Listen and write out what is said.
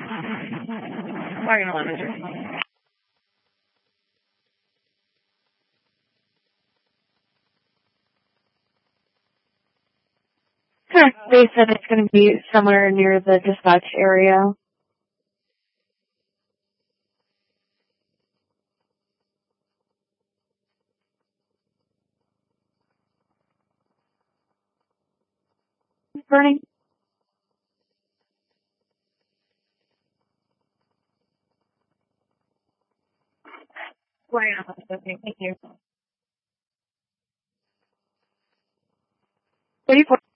Wagon 11. They said it's going to be somewhere near the dispatch area. Burning. Wagon 11. Thank you. 34.